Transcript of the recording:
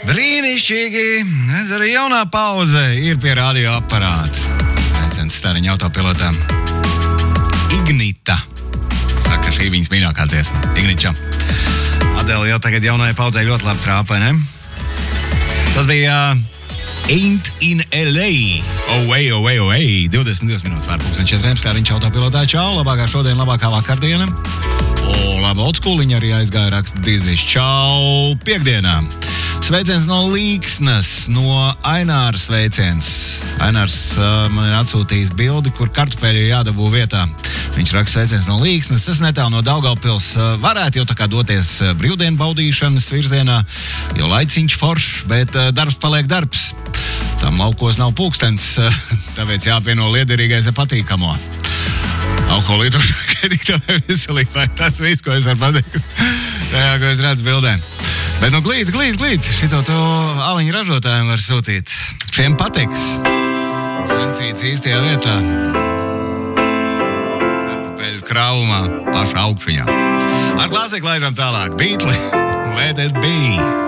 Brīnišķīgi! Es arī jaunā paudze ir pie radioaparāta. Sveiciens stariņa autopilotām. Ignita. Saka, ka šī viņas mīļākā dziesma. Ignita. Adele jau tagad jaunajai paudzei ļoti labi trāpa, vai ne? Tas bija Ain't in LA. Away, away, away. 22 minūtes pār 4:00 stariņš autopilotā. Čau, labākā šodien, labākā vakardiena. Labi, oldskūliņa arī aizgāja raksta Dizis. Čau, piekdienā. Sveiciens no Līksnas, no Aināra sveiciens. Ainārs man ir atsūtījis bildi, kur kartupeļi jādabū vietā. Viņš raksta sveiciens no Līksnas, tas netālu no Daugavpils. Varētu jau tā kā doties brīvdienu baudīšanas virzienā, jo laiciņš foršs, bet darbs paliek darbs. Tam laukos nav pulkstens, tāpēc jāpieno liederīgais ar patīkamo. Alkoholu lietošana, kredītā veselībai. Tas viss, ko es varu pateikt. Tajā, ko es redzu bildē. Bet nu glīt. Šito to aliņu ražotājiem var sūtīt. Šiem patiks. Sencīts īstajā vietā. Kartupeļu krāvumā pašā augšņā. Ar klāsīku laižam tālāk. Beatli, Let It Be.